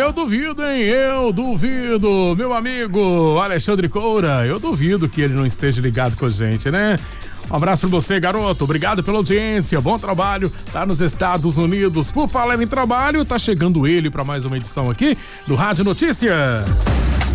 eu duvido, hein? Eu duvido, meu amigo Alexandre Coura, eu duvido que ele não esteja ligado com a gente, né? Um abraço pra você, garoto. Obrigado pela audiência. Bom trabalho. Tá nos Estados Unidos. Por falar em trabalho, tá chegando ele pra mais uma edição aqui do Rádio Notícia.